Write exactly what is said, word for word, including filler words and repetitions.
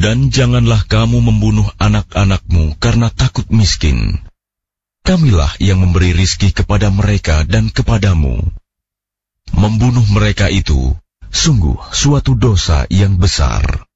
Dan janganlah kamu membunuh anak-anakmu karena takut miskin. Kamilah yang memberi rizki kepada mereka dan kepadamu. Membunuh mereka itu sungguh suatu dosa yang besar.